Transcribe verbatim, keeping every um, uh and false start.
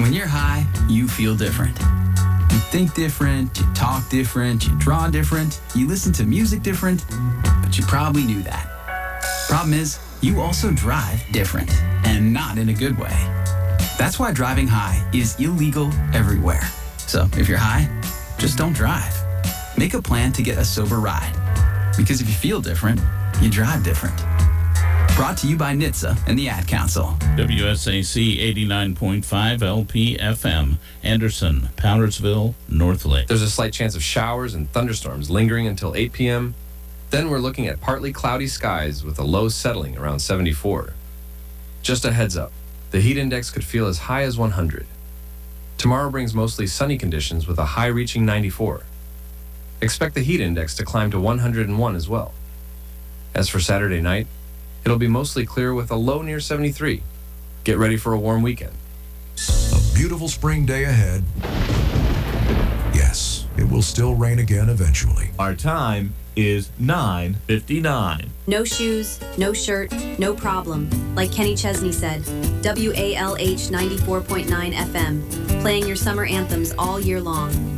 When you're high, you feel different. You think different, you talk different, you draw different, you listen to music different, but you probably knew that. Problem is, you also drive different, and not in a good way. That's why driving high is illegal everywhere. So if you're high, just don't drive. Make a plan to get a sober ride. Because if you feel different, you drive different. Brought to you by N H T S A and the Ad Council. W S A C eighty-nine point five L P F M, Anderson, Powdersville, North Lake. There's a slight chance of showers and thunderstorms lingering until eight p.m. Then we're looking at partly cloudy skies with a low settling around seventy-four. Just a heads up, the heat index could feel as high as one hundred. Tomorrow brings mostly sunny conditions with a high reaching ninety-four. Expect the heat index to climb to one hundred one as well. As for Saturday night, it'll be mostly clear with a low near seventy-three. Get ready for a warm weekend. A beautiful spring day ahead. Yes, it will still rain again eventually. Our time is nine fifty-nine. No shoes, no shirt, no problem. Like Kenny Chesney said, W A L H ninety-four point nine F M, playing your summer anthems all year long.